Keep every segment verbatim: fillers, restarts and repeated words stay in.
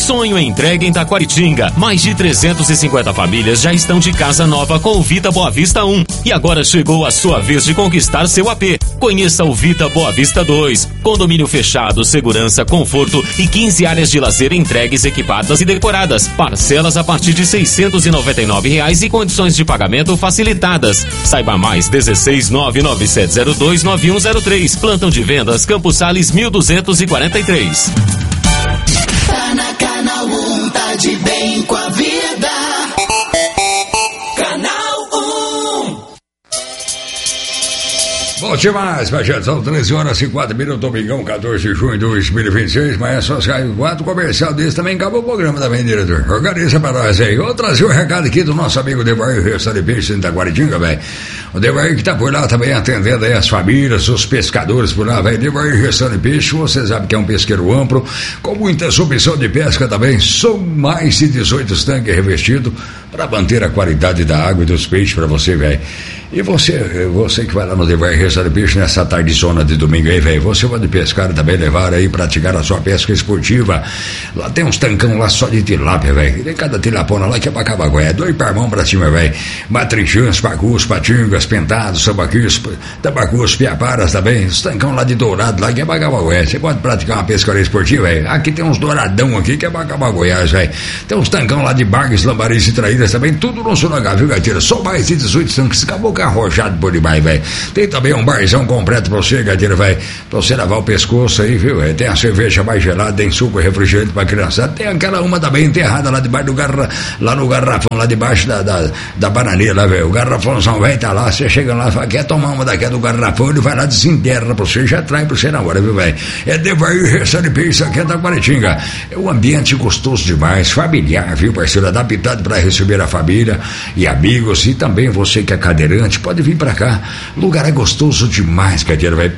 Sonho entregue em Taquaritinga. Mais de trezentas e cinquenta famílias já estão de casa nova com o Vita Boa Vista um. E agora chegou a sua vez de conquistar seu A P. Conheça o Vita Boa Vista dois. Condomínio fechado, segurança, conforto e quinze áreas de lazer entregues, equipadas e decoradas. Parcelas a partir de seiscentos e noventa e nove reais e condições de pagamento facilitadas. Saiba mais, dezesseis nove nove sete zero dois nove um zero três. Plantão de vendas, Campos Sales mil duzentos e quarenta e três. Tá na Canal um, tá de bem com a vida. Canal um. Bom demais, Pajé, são treze horas e quatro minutos, domingão, quatorze de junho de dois mil e vinte e seis, mas é só sair quatro comercial desse, também acabou o programa também, diretor. Organiza pra nós aí. Vou trazer o um recado aqui do nosso amigo Devair, Restaurante Peixe em Taquaritinga, velho. O Devair que tá por lá também atendendo aí as famílias, os pescadores por lá, velho. Devair Restaurante Peixe, você sabe que é um pesqueiro amplo, com muitas opções de pesca também. São mais de dezoito tanques revestidos para manter a qualidade da água e dos peixes pra você, velho. E você, você que vai lá no Devair Restaurante Peixe nessa tardezona de domingo aí, velho, você pode pescar também, levar aí, praticar a sua pesca esportiva. Lá tem uns tancão lá só de tilápia, velho. Tem cada tilapona lá que é pra cabagué. É dois parmão pra cima, velho. Matrichãs, pacus, patingas, pentados, sambaquis, tabacus, piaparas também. Os tancão lá de dourado lá que é pra cabagué. Você pode praticar uma pescaria esportiva, velho. Aqui tem uns douradão aqui que é pra cabagué, velho. Tem uns tancão lá de bargas, lambaris e traíras também. Tudo no Sorangá, viu, gatira? Só mais de dezoito tanques. Acabou arrojado por demais, velho. Tem também um barzão completo pra você, gatira, velho, pra você lavar o pescoço aí, viu, véio? Tem a cerveja mais gelada, tem suco refrigerante pra criançada, tem aquela uma também enterrada lá debaixo do garra, lá no garrafão, lá debaixo da, da, da bananeira, velho. O garrafãozão velho tá lá, você chega lá, fala, quer tomar uma daquela do garrafão, ele vai lá, desenterra pra você e já traz pra você na hora, viu, velho? É Devair Restaurante Peixe aqui é Taquaritinga. É um ambiente gostoso demais, familiar, viu, parceiro? Adaptado pra receber a família e amigos, e também você que é cadeirante, pode vir pra cá. O lugar é gostoso demais, Gadeiro, vai.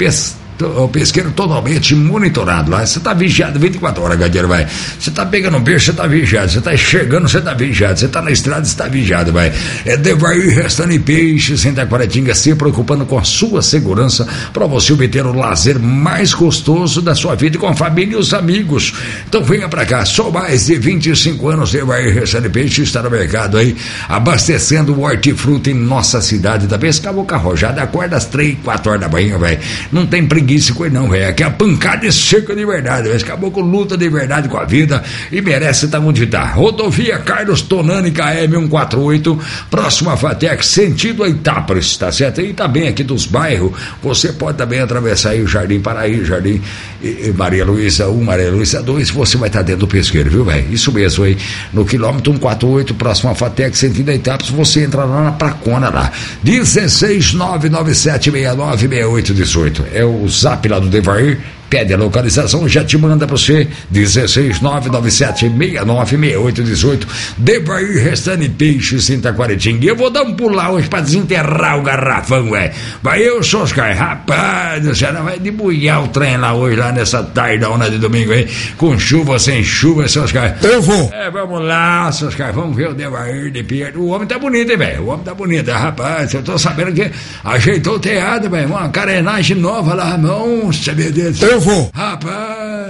O pesqueiro totalmente monitorado lá. Você tá vigiado vinte e quatro horas, Gadeiro, vai. Você tá pegando peixe, você tá vigiado. Você tá chegando, você tá vigiado. Você tá na estrada, você tá vigiado, vai. É Devair Restaurante Peixe em Taquaritinga, se preocupando com a sua segurança para você obter o lazer mais gostoso da sua vida com a família e os amigos. Então venha pra cá. Só mais de vinte e cinco anos, Devair Restaurante Peixe está no mercado aí, abastecendo o hortifruti em nossa cidade. Da pesca boca arrojada, acorda às três, quatro horas da manhã, velho. Não tem preguiça com ele não, velho. Aqui a pancada é seca de verdade, velho. Caboclo luta de verdade com a vida e merece estar onde tá. Rodovia Carlos Tonani, K M cento e quarenta e oito, próximo a Fatec, sentido a Itápolis, tá certo? E também aqui dos bairros, você pode também atravessar aí o Jardim Paraíso, Jardim e, e Maria Luísa um, Maria Luísa dois, você vai estar dentro do pesqueiro, viu, velho? Isso mesmo aí, no quilômetro cento e quarenta e oito, próximo a Fatec, sentido a Itápolis, você entra lá na Placona lá, dezesseis nove nove sete seis nove seis oito um oito, é o zap lá do Devair, pede a localização, já te manda pra você, dezesseis nove nove sete seis nove seis oito um oito, Devair Restaurante Peixe em Taquaritinga. Eu vou dar um pular hoje pra desenterrar o garrafão, ué. Vai eu, Soscar, rapaz, você não vai debulhar o trem lá hoje, lá nessa tardona de domingo aí, com chuva, sem chuva, Soscar. Eu vou. É, vamos lá, Soscar, vamos ver o Devair de Pedro. O homem tá bonito, hein, velho? O homem tá bonito, rapaz, eu tô sabendo que ajeitou o teatro, velho, uma carenagem nova lá, nossa, meu Deus. Eu vou. Rapaz,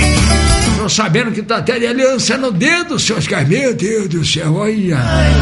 tô sabendo que tá até de aliança no dedo, seu Oscar. Meu Deus do céu, olha.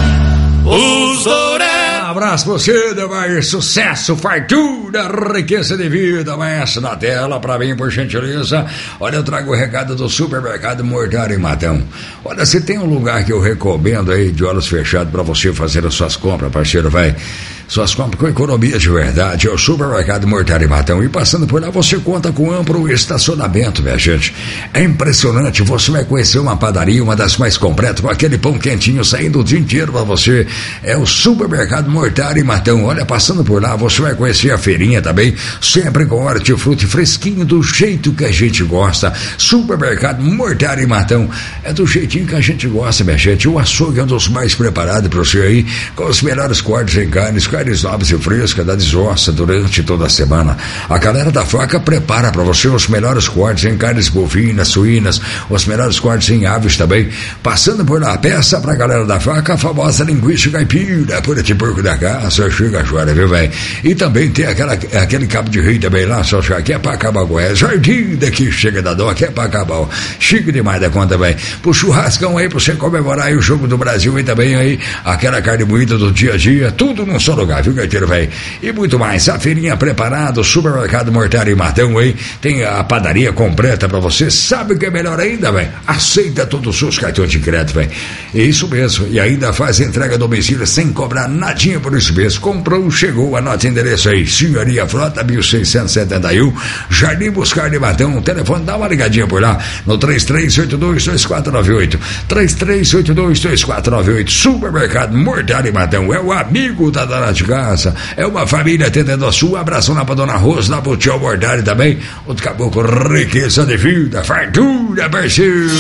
Os Douré. Um abraço pra você, Devair. Sucesso, fartura, riqueza de vida. Mas na tela, pra mim, por gentileza. Olha, eu trago o recado do Supermercado Mortário em Matão. Olha, se tem um lugar que eu recomendo aí, de olhos fechados, pra você fazer as suas compras, parceiro, vai. Suas compras com economia de verdade, é o Supermercado Mortário em Matão. E passando por lá, você conta com amplo estacionamento, minha gente. É impressionante, você vai conhecer uma padaria, uma das mais completas, com aquele pão quentinho saindo o dia inteiro pra você. É o Supermercado Mortário em Matão. Olha, passando por lá, você vai conhecer a feirinha também, sempre com hortifruti fresquinho, do jeito que a gente gosta. Supermercado Mortário em Matão. É do jeitinho que a gente gosta, minha gente. O açougue é um dos mais preparados pra você aí, com os melhores cortes em carnes, carnes nobres e frescas da Desossa durante toda a semana. A galera da Faca prepara para você os melhores cortes em carnes bovinas, suínas, os melhores cortes em aves também. Passando por lá, peça pra galera da Faca a famosa linguiça caipira, por esse porco da caça, chega chora, viu, velho? E também tem aquela, aquele cabo de rei também lá, só que é pra acabar com essa. Jardim daqui chega da dó, que é pra acabar. Chique demais da conta, velho. Pro churrascão aí, pra você comemorar aí o jogo do Brasil e também aí aquela carne moída do dia a dia, tudo num só lugar, viu, gaiteiro, velho? E muito mais. A feirinha preparada, o supermercado Mortário e Matão aí, tem a padaria completa pra você. Sabe o que é melhor ainda, velho? Aceita todos os seus cartões de crédito, velho. É isso mesmo. E ainda faz entrega a domicílio sem cobrar nadinha por isso mesmo. Comprou, chegou, anota o endereço aí. Senhoria Frota, mil seiscentos e setenta e um, Jardim Buscar de Matão. O telefone, dá uma ligadinha por lá no três três oito dois, dois quatro nove oito. três três oito dois, dois quatro nove oito. Supermercado Mortário e Matão. É o amigo da dona de casa. É uma família atendendo a sua. Abração lá pra dona Rosa, lá pro tio Mortário também. Outro caboclo, riqueza de vida, fartura, parceiro.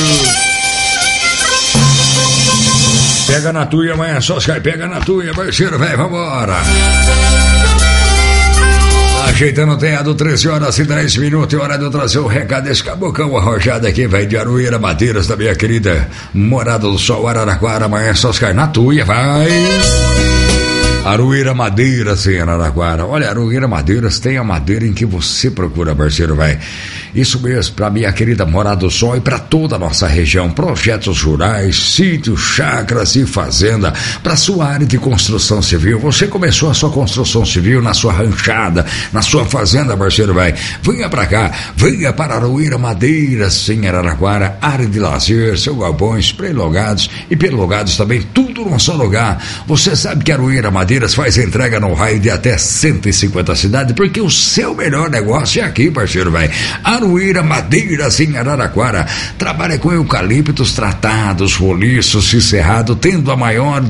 Pega na tua, amanhã só sai, pega na tua, parceiro, velho, vambora. Ajeitando o teado, treze horas e dez minutos, é hora de eu trazer o recado desse cabocão arrojado aqui, velho, de Aroeira Madeiras, da minha querida Morada do Sol, Araraquara, amanhã só sai na tua, vai. Aroeira Madeiras em Araraquara. Olha, Aroeira Madeiras tem a madeira em que você procura, parceiro, vai. Isso mesmo, para minha querida Morada do Sol e para toda a nossa região. Projetos rurais, sítios, chácaras e fazenda. Para sua área de construção civil. Você começou a sua construção civil na sua ranchada, na sua fazenda, parceiro, vai. Venha para cá, venha para Aroeira Madeiras em Araraquara. Área de lazer, seu galpões, pré-logados e perlogados também. Tudo num só lugar. Você sabe que Aroeira Madeiras faz entrega no raio de até cento e cinquenta cidades, porque o seu melhor negócio é aqui, parceiro, vai. Aroeira Madeiras em Araraquara. Trabalha com eucaliptos tratados, roliços e cerrado, tendo a maior